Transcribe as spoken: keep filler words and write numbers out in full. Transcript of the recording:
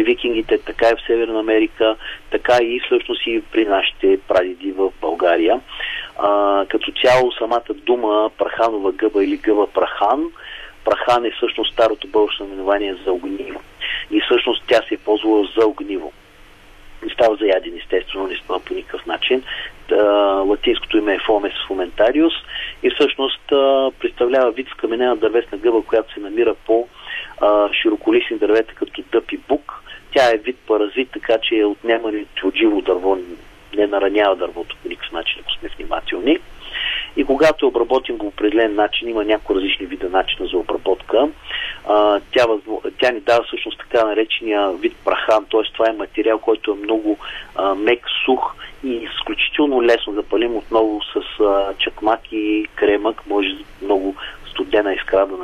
викингите, така и в Северна Америка, така и всъщност и при нашите прадеди в България. А, като цяло самата дума праханова гъба или гъба прахан, прахан е всъщност старото българско наименование за огниво. И всъщност тя се е ползвала за огниво. Не става за яден, естествено, не става по никакъв начин. Да, латинското име е Fomes fumentaриус и всъщност а, представлява вид скаменена дървесна гъба, която се намира по а, широколистни дървета като дъб и бук. Тя е вид паразит, така че отнемането от живо дърво не наранява дървото по никакъв начин, ако сме внимателни. И когато обработим по определен начин, има някои различни вида начина за обработка, а, тя, тя ни дава всъщност така наречения вид прахан, т.е. това е материал, който е много а, мек, сух и изключително лесно да палим отново с а, чакмак и кремък, може много студена изкрадана